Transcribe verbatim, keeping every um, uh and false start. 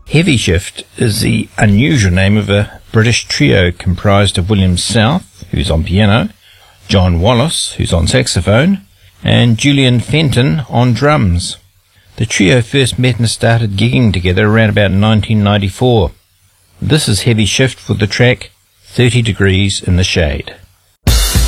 Heavy Shift is the unusual name of a British trio comprised of William South, who's on piano, John Wallace, who's on saxophone, and Julian Fenton on drums. The trio first met and started gigging together around about nineteen ninety-four. This is Heavy Shift with the track thirty degrees in the Shade.